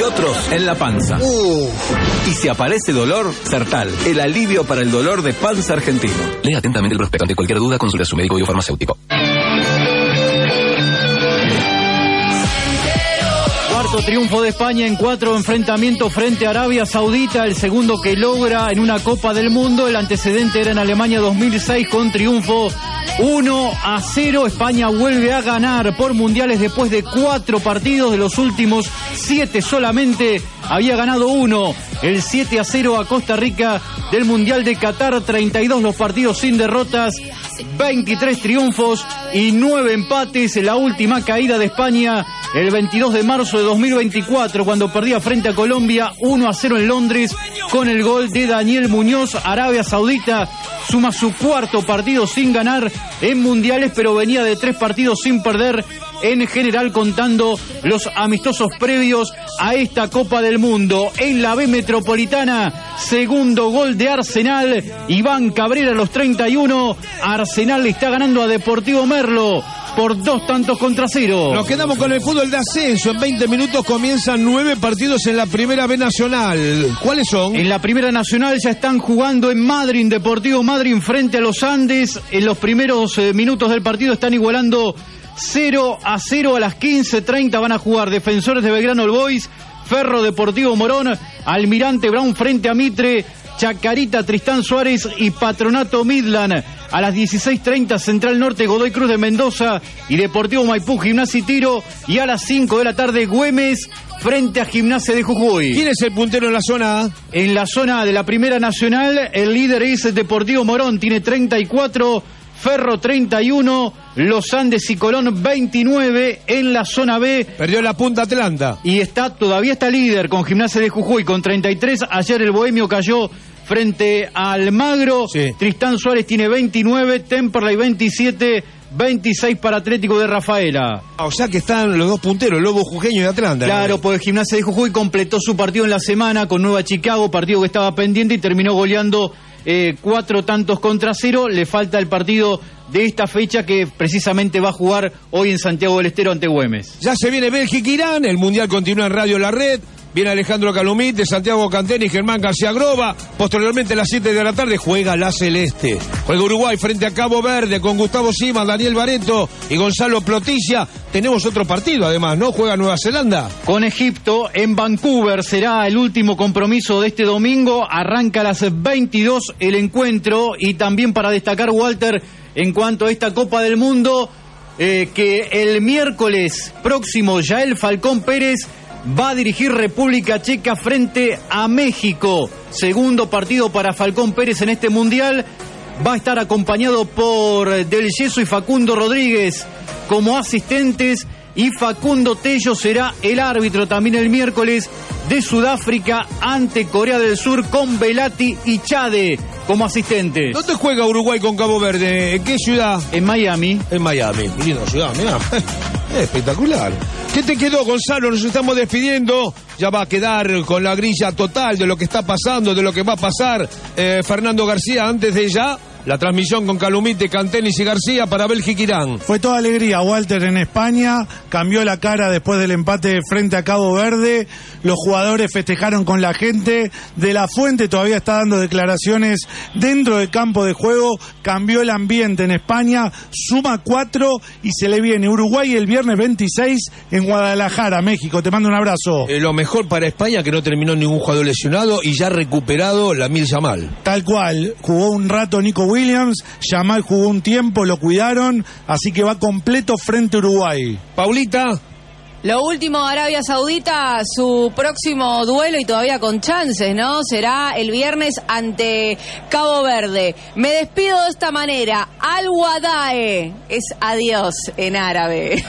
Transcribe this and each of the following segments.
otros en la panza. Y si aparece dolor, Sertal, el alivio para el dolor de panza argentino. Lea atentamente el prospecto. Ante cualquier duda, consulte a su médico biofarmacéutico. Cuarto triunfo de España en 4 enfrentamientos frente a Arabia Saudita, el segundo que logra en una Copa del Mundo. El antecedente era en Alemania 2006 con triunfo 1-0. España vuelve a ganar por mundiales después de 4 partidos. De los últimos 7 solamente había ganado 1. El 7-0 a Costa Rica del Mundial de Qatar. 32 los partidos sin derrotas, 23 triunfos y 9 empates. La última caída de España el 22 de marzo de 2024, cuando perdía frente a Colombia 1-0 en Londres con el gol de Daniel Muñoz. Arabia Saudita suma su 4º partido sin ganar en mundiales, pero venía de 3 partidos sin perder en general, contando los amistosos previos a esta Copa del Mundo. En la B Metropolitana, segundo gol de Arsenal, Iván Cabrera a los 31. Arsenal le está ganando a Deportivo Merlo por 2-0. Nos quedamos con el fútbol de ascenso. En 20 minutos comienzan 9 partidos en la Primera B Nacional. ¿Cuáles son? En la Primera Nacional ya están jugando en Madrid, Deportivo Madrid frente a los Andes. En los primeros minutos del partido están igualando 0-0. A las 15:30 van a jugar Defensores de Belgrano All Boys, Ferro Deportivo Morón, Almirante Brown frente a Mitre, Chacarita Tristán Suárez y Patronato Midland. A las 16:30 Central Norte, Godoy Cruz de Mendoza y Deportivo Maipú, Gimnasia y Tiro. Y a las 5 de la tarde Güemes frente a Gimnasia de Jujuy. ¿Quién es el puntero en la zona A? En la zona de la Primera Nacional, el líder es Deportivo Morón, tiene 34, Ferro 31, Los Andes y Colón 29. En la zona B perdió la punta Atlanta y todavía está líder con Gimnasia de Jujuy con 33. Ayer el Bohemio cayó frente a Almagro. Sí. Tristán Suárez tiene 29, Temperley 27, 26 para Atlético de Rafaela. O sea que están los dos punteros, Lobo Jujeño y Atlanta. Claro, ¿no? Pues Gimnasia de Jujuy completó su partido en la semana con Nueva Chicago, partido que estaba pendiente, y terminó goleando 4-0. Le falta el partido de esta fecha que precisamente va a jugar hoy en Santiago del Estero ante Güemes. Ya se viene Bélgica-Irán, el Mundial continúa en Radio La Red. Viene Alejandro Calumit, de Santiago Cantén y Germán García Groba. Posteriormente a las 7 de la tarde juega la Celeste. Juega Uruguay frente a Cabo Verde con Gustavo Sima, Daniel Barreto y Gonzalo Plotilla. Tenemos otro partido además, ¿no? Juega Nueva Zelanda con Egipto en Vancouver. Será el último compromiso de este domingo. Arranca a las 22 el encuentro. Y también para destacar, Walter, en cuanto a esta Copa del Mundo, que el miércoles próximo Yael Falcón Pérez va a dirigir República Checa frente a México. Segundo partido para Falcón Pérez en este mundial. Va a estar acompañado por Del Yeso y Facundo Rodríguez como asistentes, y Facundo Tello será el árbitro también el miércoles de Sudáfrica ante Corea del Sur, con Velati y Chade como asistentes. ¿Dónde juega Uruguay con Cabo Verde? ¿En qué ciudad? En Miami. En Miami, linda ciudad, mirá. Espectacular. ¿Qué te quedó, Gonzalo? Nos estamos despidiendo. Ya va a quedar con la grilla total de lo que está pasando, de lo que va a pasar. Fernando García, antes de ya, la transmisión con Calumite, Cantenis y García para Bélgica-Irán. Fue toda alegría, Walter, en España. Cambió la cara después del empate frente a Cabo Verde. Los jugadores festejaron con la gente. De la Fuente todavía está dando declaraciones dentro del campo de juego. Cambió el ambiente en España. Suma 4 y se le viene Uruguay el viernes 26 en Guadalajara, México. Te mando un abrazo. Lo mejor para España, que no terminó ningún jugador lesionado y ya recuperado Lamil Yamal. Tal cual. Jugó un rato Nico Williams. Yamal jugó un tiempo, lo cuidaron. Así que va completo frente a Uruguay. Paulita. Lo último, Arabia Saudita, su próximo duelo, y todavía con chances, ¿no? Será el viernes ante Cabo Verde. Me despido de esta manera. Al-Wadae es adiós en árabe.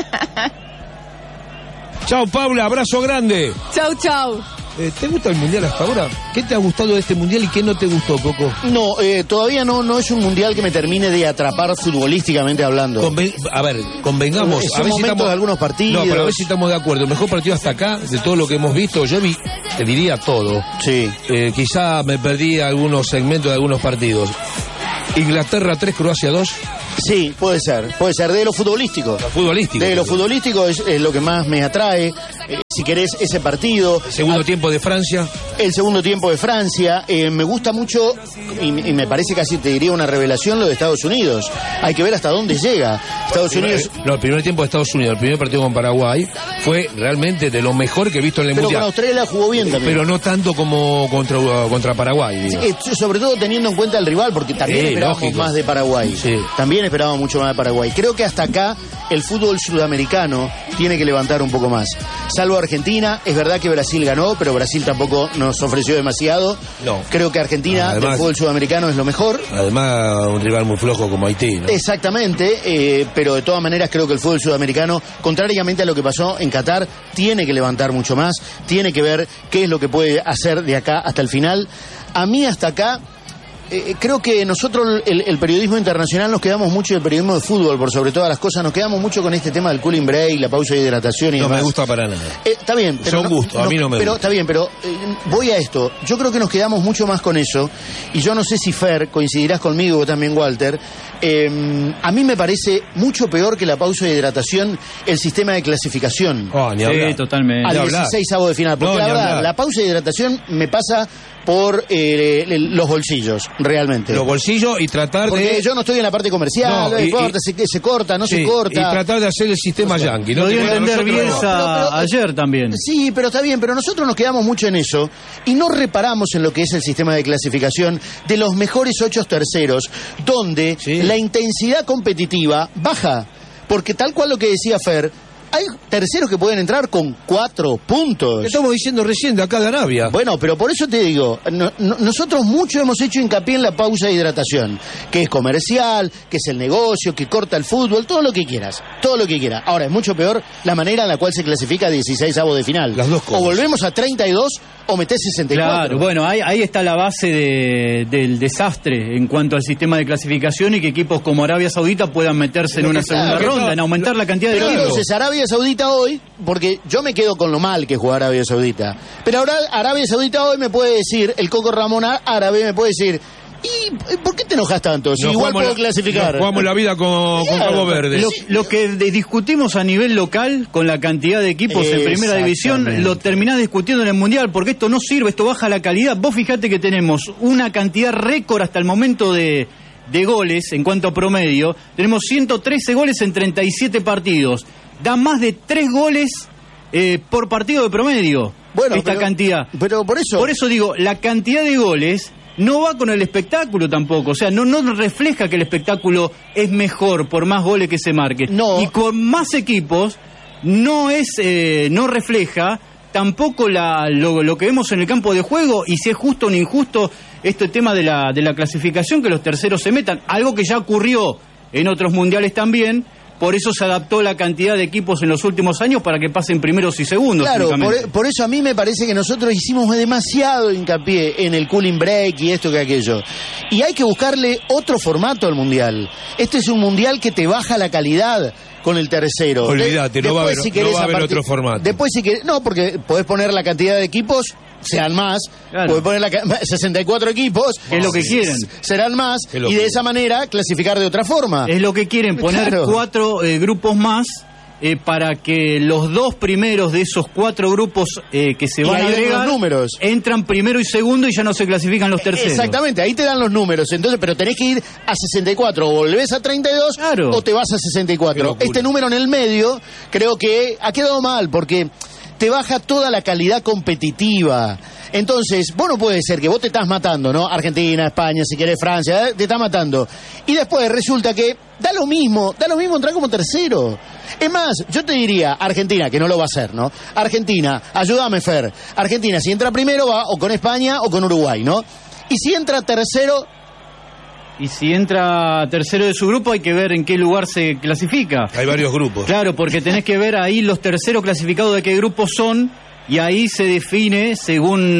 Chao, Paula, abrazo grande. Chau, chau. ¿Te gusta el Mundial hasta ahora? ¿Qué te ha gustado de este Mundial y qué no te gustó, Coco? No, todavía no es un Mundial que me termine de atrapar futbolísticamente hablando. Convengamos. Son momentos de algunos partidos. No, pero a ver si estamos de acuerdo. El mejor partido hasta acá, de todo lo que hemos visto, yo vi, te diría todo. Sí. Quizá me perdí algunos segmentos de algunos partidos. Inglaterra 3, Croacia 2. Sí, puede ser. De lo futbolístico. De lo futbolístico es lo que más me atrae. si querés, ese partido. Segundo tiempo de Francia. El segundo tiempo de Francia. Me gusta mucho, y me parece casi te diría una revelación, lo de Estados Unidos. Hay que ver hasta dónde llega Estados Unidos. No, el primer tiempo de Estados Unidos, el primer partido con Paraguay, fue realmente de lo mejor que he visto en el Pero Mundial. con Australia jugó bien también. Pero no tanto como contra Paraguay. Sí, sobre todo teniendo en cuenta el rival, porque también esperábamos lógico. más de Paraguay. Sí. También esperábamos mucho más de Paraguay. Creo que hasta acá el fútbol sudamericano tiene que levantar un poco más. Salvo Argentina, es verdad que Brasil ganó, pero Brasil tampoco nos ofreció demasiado. No. Creo que Argentina, Además, del fútbol sudamericano, es lo mejor. Además, un rival muy flojo como Haití, ¿no? Exactamente, pero de todas maneras creo que el fútbol sudamericano, contrariamente a lo que pasó en Qatar, tiene que levantar mucho más, tiene que ver qué es lo que puede hacer de acá hasta el final. A mí hasta acá, creo que nosotros, el periodismo internacional, nos quedamos mucho del periodismo de fútbol, por sobre todas las cosas, nos quedamos mucho con este tema del cooling break, la pausa de hidratación y No demás. me gusta para nada. Está bien, pero Son gustos, a mí no me pero gusta. está bien, pero voy a esto. Yo creo que nos quedamos mucho más con eso, y yo no sé si Fer, coincidirás conmigo, vos también, Walter. A mí me parece mucho peor que la pausa de hidratación el sistema de clasificación. Ni hablar. Sí, totalmente. Al Ni hablar. 16avo de final, porque No, la ni verdad, hablar. la pausa de hidratación me pasa por los bolsillos, realmente. Los bolsillos y tratar Porque de... yo no estoy en la parte comercial, no importa, se corta, no sí, se corta. Y tratar de hacer el sistema yanqui. Lo dio a entender Bielsa pero- ayer también. Sí, pero está bien, pero nosotros nos quedamos mucho en eso y no reparamos en lo que es el sistema de clasificación de los mejores 8 terceros, donde Sí. la intensidad competitiva baja. Porque tal cual lo que decía Fer, hay terceros que pueden entrar con 4 puntos. Te estamos diciendo recién de acá de Arabia. Bueno, pero por eso te digo, nosotros mucho hemos hecho hincapié en la pausa de hidratación, que es comercial, que es el negocio, que corta el fútbol, todo lo que quieras, todo lo que quieras. Ahora, es mucho peor la manera en la cual se clasifica a 16avo de final. Las dos cosas. O volvemos a 32 o metés 64. Claro, bueno, ahí está la base del desastre en cuanto al sistema de clasificación y que equipos como Arabia Saudita puedan meterse en una segunda ronda, en aumentar la cantidad de Pero equipos. entonces Arabia Saudita hoy, porque yo me quedo con lo mal que juega Arabia Saudita, pero ahora Arabia Saudita hoy me puede decir, el Coco Ramón árabe me puede decir, ¿y por qué te enojas tanto? Si Nos igual jugamos puedo clasificar. nos jugamos la vida con Cabo Verde. Lo que discutimos a nivel local con la cantidad de equipos en primera división, Exactamente. lo terminás discutiendo en el Mundial, porque esto no sirve, esto baja la calidad. Vos fijate que tenemos una cantidad récord hasta el momento de goles en cuanto a promedio. Tenemos 113 goles en 37 partidos. Da más de 3 goles por partido de promedio. Bueno, esta cantidad. Pero por eso... Por eso digo, la cantidad de goles no va con el espectáculo tampoco. O sea, no refleja que el espectáculo es mejor por más goles que se marquen. No. Y con más equipos no refleja tampoco lo que vemos en el campo de juego, y si es justo o no injusto este tema de la clasificación, que los terceros se metan. Algo que ya ocurrió en otros mundiales también. Por eso se adaptó la cantidad de equipos en los últimos años para que pasen primeros y segundos. Claro, únicamente. por eso a mí me parece que nosotros hicimos demasiado hincapié en el cooling break y esto que aquello. Y hay que buscarle otro formato al Mundial. Este es un Mundial que te baja la calidad con el tercero. Olvídate, no va a haber- no va a haber otro formato. Después si querés, no, porque podés poner la cantidad de equipos, serán más. Claro. Podés poner 64 equipos. Que es lo que quieren. Serán más. Qué locura. Y de esa manera clasificar de otra forma. Es lo que quieren, poner Claro. 4 grupos más para que los 2 primeros de esos 4 grupos que se Y van a ahí ven agregar los números. entran primero y segundo y ya no se clasifican los terceros. Exactamente, ahí te dan los números. Entonces, pero tenés que ir a 64, o volvés a 32 Claro. o te vas a Qué 64. locura. Este número en el medio creo que ha quedado mal porque te baja toda la calidad competitiva. Entonces, vos no puede ser que vos te estás matando, ¿no? Argentina, España, si querés Francia, te está matando. Y después resulta que da lo mismo entrar como tercero. Es más, yo te diría, Argentina, que no lo va a hacer, ¿no? Argentina, ayúdame, Fer. Argentina, si entra primero va o con España o con Uruguay, ¿no? Y si entra tercero, Y si entra tercero de su grupo hay que ver en qué lugar se clasifica. Hay varios grupos. Claro, porque tenés que ver ahí los terceros clasificados de qué grupos son, y ahí se define, según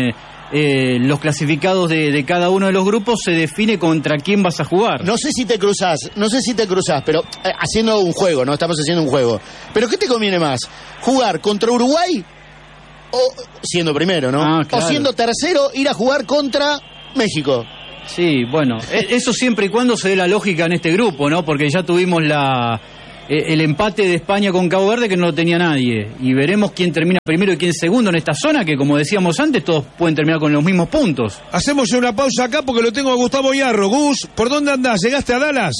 los clasificados de cada uno de los grupos, se define contra quién vas a jugar. no sé si te cruzás, pero haciendo un juego, ¿no? Estamos haciendo un juego. Pero ¿qué te conviene más? ¿Jugar contra Uruguay o siendo primero, ¿no? Ah, claro. O siendo tercero, ir a jugar contra México. Sí, bueno, eso siempre y cuando se dé la lógica en este grupo, ¿no? Porque ya tuvimos la el empate de España con Cabo Verde, que no lo tenía nadie. Y veremos quién termina primero y quién segundo en esta zona, que como decíamos antes, todos pueden terminar con los mismos puntos. Hacemos una pausa acá porque lo tengo a Gustavo Hierro. Gus, ¿por dónde andás? ¿Llegaste a Dallas?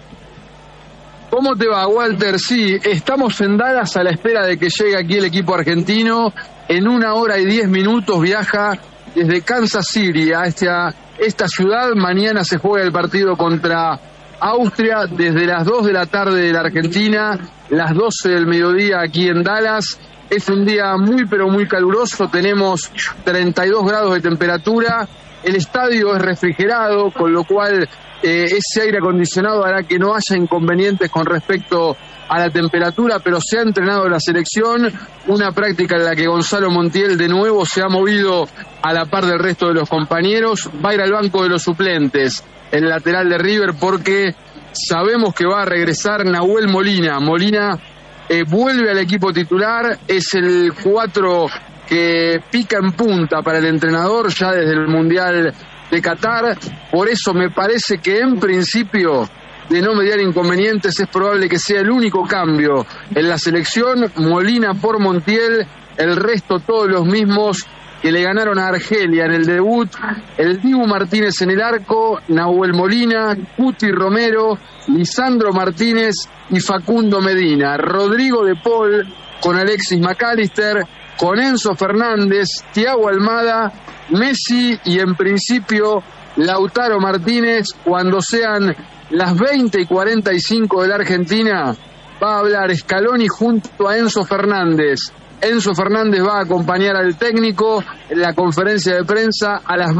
¿Cómo te va, Walter? Sí, estamos en Dallas a la espera de que llegue aquí el equipo argentino. En 1 hora y 10 minutos viaja desde Kansas City a esta ciudad. Mañana se juega el partido contra Austria desde las 2 de la tarde de la Argentina, las 12 del mediodía aquí en Dallas. Es un día muy pero muy caluroso, tenemos 32 grados de temperatura, el estadio es refrigerado, con lo cual ese aire acondicionado hará que no haya inconvenientes con respecto a la temperatura, pero se ha entrenado la selección, una práctica en la que Gonzalo Montiel de nuevo se ha movido a la par del resto de los compañeros, va a ir al banco de los suplentes, el lateral de River, porque sabemos que va a regresar Nahuel Molina. Molina vuelve al equipo titular, es el 4 que pica en punta para el entrenador ya desde el Mundial de Qatar, por eso me parece que en principio, de no mediar inconvenientes, es probable que sea el único cambio en la selección. Molina por Montiel, el resto todos los mismos que le ganaron a Argelia en el debut, el Dibu Martínez en el arco, Nahuel Molina, Cuti Romero, Lisandro Martínez y Facundo Medina, Rodrigo de Paul con Alexis McAllister, con Enzo Fernández, Thiago Almada, Messi y en principio Lautaro Martínez. Cuando sean las 20:45 de la Argentina, va a hablar Scaloni junto a Enzo Fernández. Enzo Fernández va a acompañar al técnico en la conferencia de prensa a las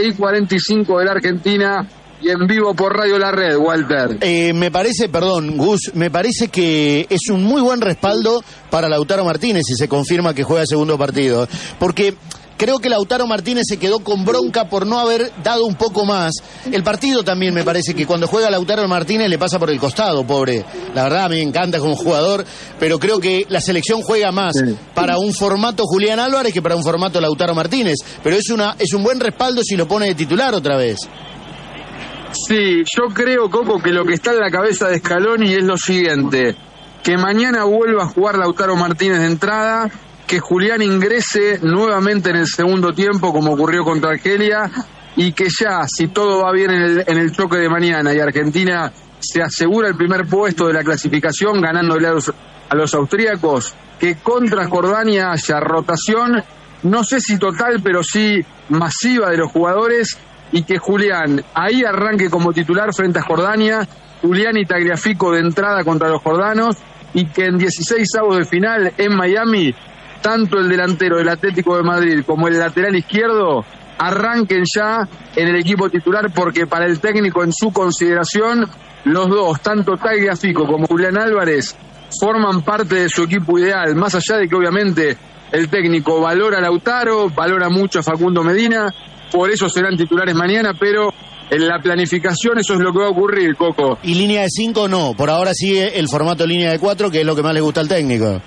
20:45 de la Argentina y en vivo por Radio La Red, Walter. Me parece, perdón, Gus, me parece que es un muy buen respaldo para Lautaro Martínez si se confirma que juega el segundo partido. Porque creo que Lautaro Martínez se quedó con bronca por no haber dado un poco más. El partido también me parece que cuando juega Lautaro Martínez le pasa por el costado, pobre. La verdad, a mí me encanta como jugador, pero creo que la selección juega más para un formato Julián Álvarez que para un formato Lautaro Martínez. Pero es un buen respaldo si lo pone de titular otra vez. Sí, yo creo, Coco, que lo que está en la cabeza de Scaloni es lo siguiente: que mañana vuelva a jugar Lautaro Martínez de entrada, que Julián ingrese nuevamente en el segundo tiempo como ocurrió contra Argelia, y que ya, si todo va bien en el choque de mañana y Argentina se asegura el primer puesto de la clasificación ganándole a los austríacos, que contra Jordania haya rotación, no sé si total, pero sí masiva de los jugadores, y que Julián ahí arranque como titular frente a Jordania, Julián y Tagliafico de entrada contra los jordanos, y que en 16avos de final en Miami, tanto el delantero del Atlético de Madrid como el lateral izquierdo arranquen ya en el equipo titular, porque para el técnico, en su consideración, los dos, tanto Tagliafico como Julián Álvarez, forman parte de su equipo ideal, más allá de que obviamente el técnico valora a Lautaro, valora mucho a Facundo Medina, por eso serán titulares mañana, pero en la planificación eso es lo que va a ocurrir, Coco. Y línea de 5 no, por ahora sigue el formato línea de 4, que es lo que más le gusta al técnico.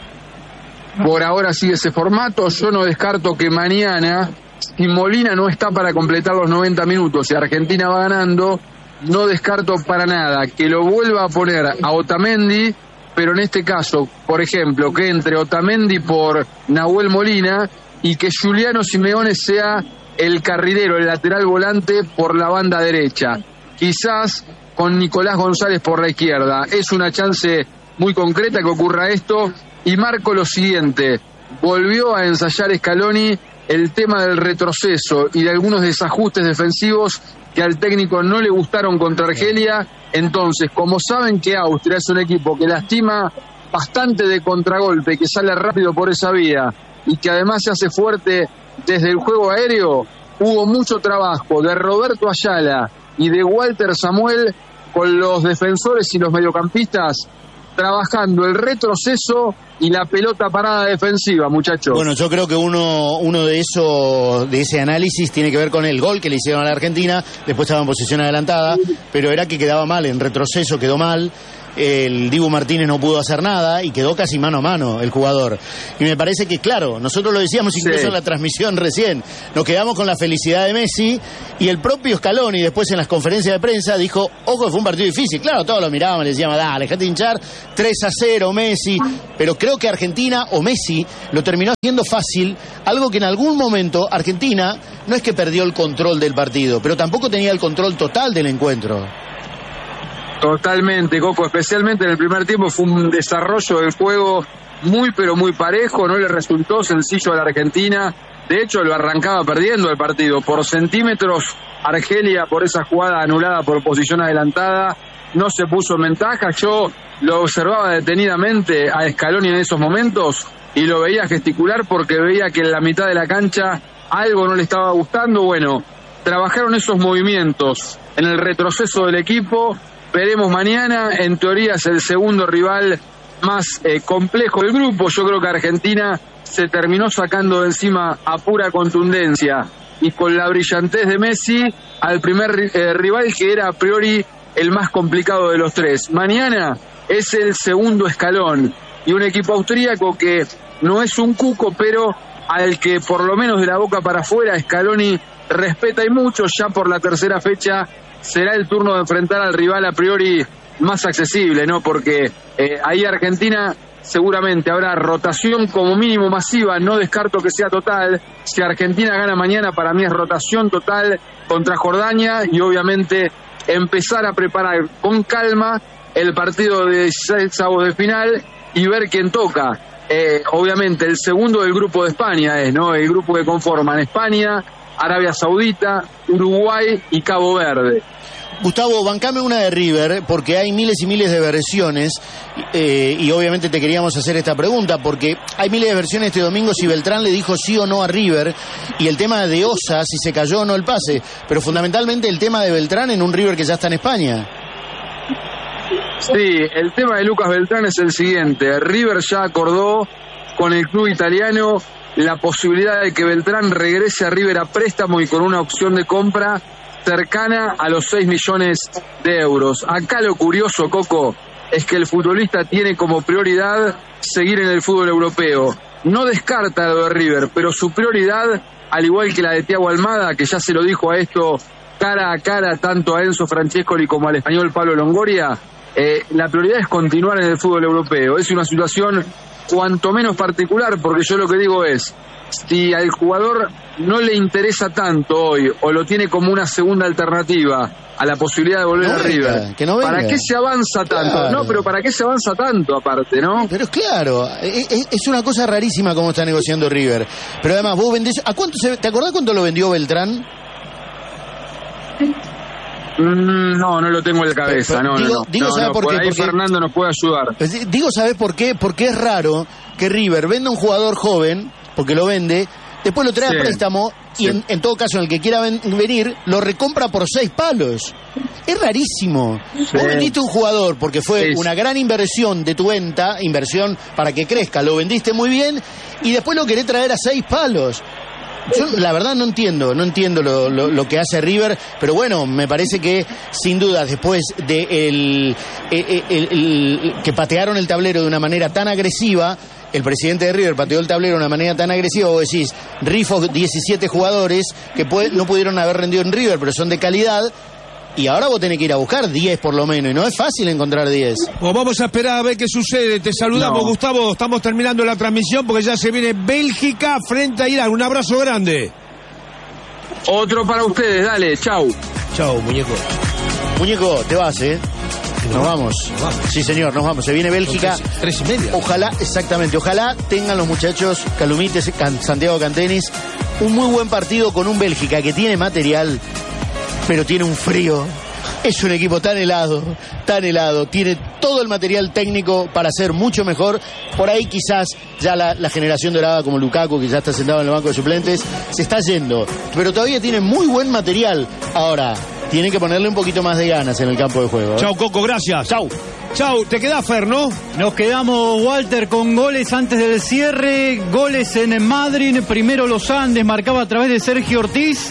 Por ahora sigue ese formato. Yo no descarto que mañana, si Molina no está para completar los 90 minutos y Argentina va ganando, no descarto para nada que lo vuelva a poner a Otamendi, pero en este caso, por ejemplo, que entre Otamendi por Nahuel Molina y que Giuliano Simeone sea el carrilero, el lateral volante por la banda derecha, quizás con Nicolás González por la izquierda. Es una chance muy concreta que ocurra esto. Y marco lo siguiente: volvió a ensayar Scaloni el tema del retroceso y de algunos desajustes defensivos que al técnico no le gustaron contra Argelia. Entonces, como saben que Austria es un equipo que lastima bastante de contragolpe, que sale rápido por esa vía y que además se hace fuerte desde el juego aéreo, hubo mucho trabajo de Roberto Ayala y de Walter Samuel con los defensores y los mediocampistas, trabajando el retroceso y la pelota parada defensiva, muchachos. Bueno, yo creo que uno de ese análisis tiene que ver con el gol que le hicieron a la Argentina. Después estaba en posición adelantada, pero era que quedaba mal, en retroceso quedó mal. el Dibu Martínez no pudo hacer nada y quedó casi mano a mano el jugador. Y me parece que, claro, nosotros lo decíamos incluso en la transmisión recién, nos quedamos con la felicidad de Messi, y el propio Scaloni después en las conferencias de prensa dijo, ojo, fue un partido difícil. Claro, todos lo mirábamos, le decíamos, dale, dejate hinchar, 3-0 Messi, pero creo que Argentina o Messi lo terminó haciendo fácil, algo que en algún momento Argentina no es que perdió el control del partido, pero tampoco tenía el control total del encuentro. Totalmente, Coco, especialmente en el primer tiempo fue un desarrollo del juego muy pero muy parejo, no le resultó sencillo a la Argentina, de hecho lo arrancaba perdiendo el partido por centímetros. Argelia, por esa jugada anulada por posición adelantada, no se puso en ventaja. Yo lo observaba detenidamente a Scaloni en esos momentos y lo veía gesticular porque veía que en la mitad de la cancha algo no le estaba gustando. Bueno, trabajaron esos movimientos en el retroceso del equipo. Veremos mañana, en teoría es el segundo rival más complejo del grupo. Yo creo que Argentina se terminó sacando de encima a pura contundencia y con la brillantez de Messi al primer rival que era a priori el más complicado de los tres. Mañana es el segundo escalón y un equipo austríaco que no es un cuco, pero al que por lo menos de la boca para afuera Scaloni respeta y mucho. Ya por la tercera fecha será el turno de enfrentar al rival a priori más accesible, ¿no? Porque ahí Argentina seguramente habrá rotación como mínimo masiva, no descarto que sea total. Si Argentina gana mañana, para mí es rotación total contra Jordania y obviamente empezar a preparar con calma el partido de 16avos de final y ver quién toca. Obviamente el segundo del grupo de España es, ¿no? El grupo que conforman España, Arabia Saudita, Uruguay y Cabo Verde. Gustavo, bancame una de River, porque hay miles y miles de versiones, y obviamente te queríamos hacer esta pregunta, porque hay miles de versiones este domingo si Beltrán le dijo sí o no a River, y el tema de Osa, si se cayó o no el pase, pero fundamentalmente el tema de Beltrán en un River que ya está en España. Sí, el tema de Lucas Beltrán es el siguiente. River ya acordó con el club italiano la posibilidad de que Beltrán regrese a River a préstamo y con una opción de compra cercana a los 6 millones de euros. Acá lo curioso, Coco, es que el futbolista tiene como prioridad seguir en el fútbol europeo. No descarta lo de River, pero su prioridad, al igual que la de Thiago Almada, que ya se lo dijo a esto cara a cara tanto a Enzo Francescoli como al español Pablo Longoria, la prioridad es continuar en el fútbol europeo. Es una situación cuanto menos particular, porque yo lo que digo es, si al jugador no le interesa tanto hoy o lo tiene como una segunda alternativa a la posibilidad de volver a River, ¿para qué se avanza tanto? Claro. No, pero ¿para qué se avanza tanto aparte, no? Pero claro, es una cosa rarísima cómo está negociando River. Pero además vos vendés, ¿a cuánto ¿te acordás cuánto lo vendió Beltrán? No lo tengo en la cabeza. Digo, ¿sabes por qué? Porque Fernando nos puede ayudar. Digo, ¿sabes por qué? Porque es raro que River venda un jugador joven, porque lo vende, después lo trae a préstamo y en todo caso en el que quiera venir lo recompra por 6 palos. Es rarísimo. Vos vendiste un jugador porque fue una gran inversión de tu venta, inversión para que crezca, lo vendiste muy bien y después lo querés traer a 6 palos. Yo la verdad no entiendo lo que hace River, pero bueno, me parece que sin duda después de que patearon el tablero de una manera tan agresiva, el presidente de River pateó el tablero de una manera tan agresiva, vos decís, rifo 17 jugadores que no pudieron haber rendido en River, pero son de calidad. Y ahora vos tenés que ir a buscar 10 por lo menos, y no es fácil encontrar 10. Pues vamos a esperar a ver qué sucede. Te saludamos, Gustavo. Estamos terminando la transmisión porque ya se viene Bélgica frente a Irán. Un abrazo grande. Otro para ustedes, dale, chau. Chau, muñeco. Muñeco, te vas, Nos vamos. Sí, señor, nos vamos. Se viene Bélgica. 3:30. Ojalá, exactamente, ojalá tengan los muchachos Calumites, Santiago Cantenis, un muy buen partido con un Bélgica que tiene material, pero tiene un frío. Es un equipo tan helado, tiene todo el material técnico para ser mucho mejor. Por ahí quizás ya la generación dorada como Lukaku, que ya está sentado en el banco de suplentes, se está yendo, pero todavía tiene muy buen material. Ahora, tienen que ponerle un poquito más de ganas en el campo de juego. Chau, Coco, gracias. Chau, te quedás, Fer, ¿no? Nos quedamos, Walter, con goles antes del cierre, goles en Madrid, primero Los Andes, marcaba a través de Sergio Ortiz,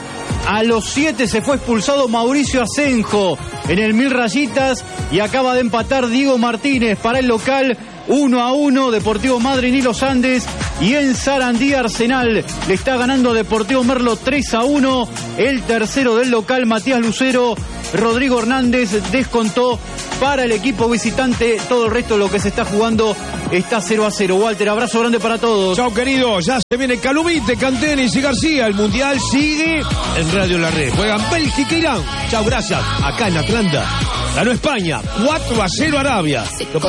A los 7 se fue expulsado Mauricio Asenjo en el 1000 rayitas y acaba de empatar Diego Martínez para el local. 1-1, Deportivo Madryn y Los Andes. Y en Sarandí, Arsenal le está ganando a Deportivo Merlo 3-1. El tercero del local, Matías Lucero. Rodrigo Hernández descontó para el equipo visitante. Todo el resto de lo que se está jugando está 0-0. Walter, abrazo grande para todos. Chao, querido. Ya se viene Calumite, Cantenis y García. El Mundial sigue en Radio La Red. Juegan Bélgica e Irán. Chao, gracias. Acá en Atlanta ganó España 4-0 Arabia.